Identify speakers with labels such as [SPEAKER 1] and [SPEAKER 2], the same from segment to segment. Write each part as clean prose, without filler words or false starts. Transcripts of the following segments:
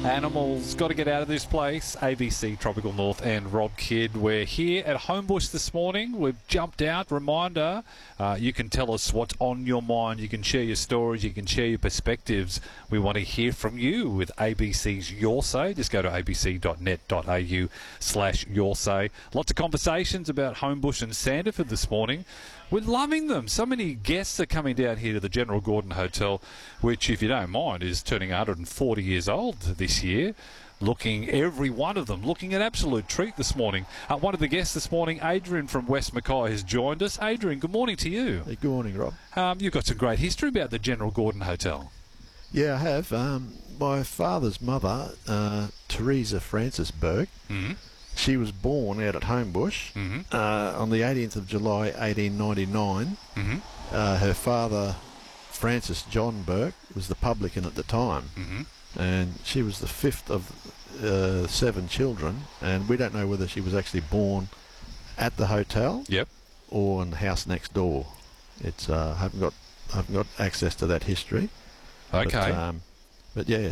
[SPEAKER 1] Animals, got to get out of this place. ABC, Tropical North and Rob Kidd. We're here at Homebush this morning. We've jumped out. Reminder, you can tell us what's on your mind. You can share your stories. You can share your perspectives. We want to hear from you with ABC's Your Say. Just go to abc.net.au/Your Say. Lots of conversations about Homebush and Sanderford this morning. We're loving them. So many guests are coming down here to the General Gordon Hotel, which, if you don't mind, is turning 140 years old this year. Every one of them looking an absolute treat this morning. One of the guests this morning, Adrian from West Mackay, has joined us. Adrian, good morning to you.
[SPEAKER 2] Hey, good morning, Rob.
[SPEAKER 1] You've got some great history about the General Gordon Hotel.
[SPEAKER 2] Yeah, I have. My father's mother, Teresa Frances Burke, she was born out at Homebush on the 18th of July 1899. Her father, Francis John Burke, was the publican at the time, and she was the fifth of 7 children, and we don't know whether she was actually born at the hotel or in the house next door. It's I haven't got access to that history.
[SPEAKER 1] Okay.
[SPEAKER 2] But yeah,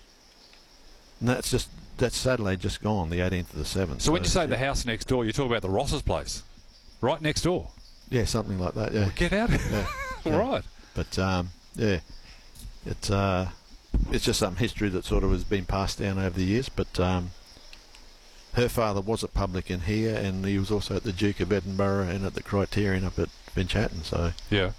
[SPEAKER 2] that's Saturday just gone, the 18th of the 7th.
[SPEAKER 1] So when you say the house next door, you're talking about the Ross's place, right next door?
[SPEAKER 2] Yeah, something like that, yeah.
[SPEAKER 1] Well, get out of here.
[SPEAKER 2] Yeah.
[SPEAKER 1] Right.
[SPEAKER 2] But, yeah, it's just some history that sort of has been passed down over the years. But her father was a publican here, and he was also at the Duke of Edinburgh and at the Criterion up at Finchatten. So
[SPEAKER 1] yeah.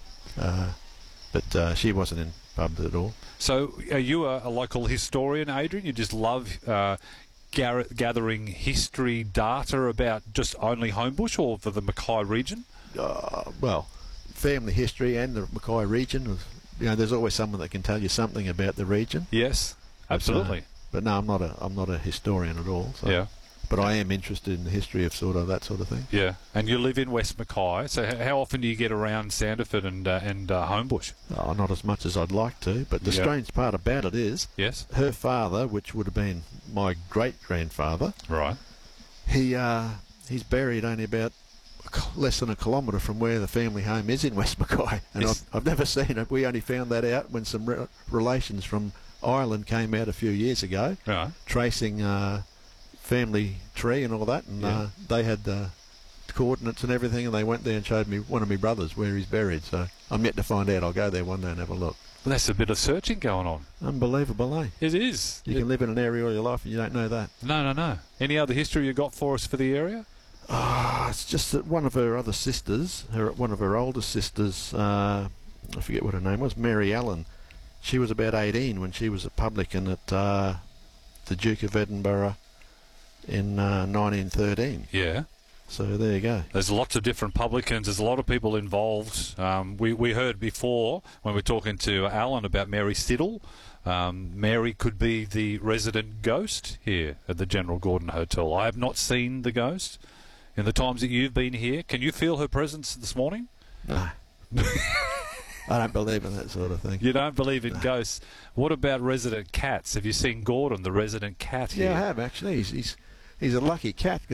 [SPEAKER 2] But she wasn't in pubs at all.
[SPEAKER 1] So are you a local historian, Adrian? You just love gathering history data about just only Homebush or for the Mackay region?
[SPEAKER 2] Well, family history and the Mackay region. You know, there's always someone that can tell you something about the region.
[SPEAKER 1] Yes, absolutely.
[SPEAKER 2] But no, I'm not a historian at all. So.
[SPEAKER 1] Yeah.
[SPEAKER 2] But I am interested in the history of sort of that sort of thing.
[SPEAKER 1] Yeah, and you live in West Mackay, so how often do you get around Sanderford and Homebush?
[SPEAKER 2] Oh, not as much as I'd like to, but the strange part about it is her father, which would have been my great-grandfather,
[SPEAKER 1] right?
[SPEAKER 2] He's buried only about less than a kilometre from where the family home is in West Mackay, and I've never seen it. We only found that out when some relations from Ireland came out a few years ago, tracing family tree and all that, and they had coordinates and everything, and they went there and showed me one of my brothers where he's buried. So I'm yet to find out. I'll go there one day and have a look.
[SPEAKER 1] Well, that's a bit of searching going on.
[SPEAKER 2] Unbelievable, eh?
[SPEAKER 1] It is.
[SPEAKER 2] You can live in an area all your life and you don't know that.
[SPEAKER 1] No. Any other history you got for us for the area?
[SPEAKER 2] It's just that one of her other sisters, one of her older sisters, I forget what her name was, Mary Allen, she was about 18 when she was a publican at the Duke of Edinburgh in 1913.
[SPEAKER 1] Yeah.
[SPEAKER 2] So there you go.
[SPEAKER 1] There's lots of different publicans. There's a lot of people involved. We heard before when we were talking to Alan about Mary Siddle. Mary could be the resident ghost here at the General Gordon Hotel. I have not seen the ghost in the times that you've been here. Can you feel her presence this morning?
[SPEAKER 2] No. I don't believe in that sort of thing.
[SPEAKER 1] You don't believe in ghosts. What about resident cats? Have you seen Gordon, the resident cat here?
[SPEAKER 2] Yeah, I have actually. He's a lucky cat.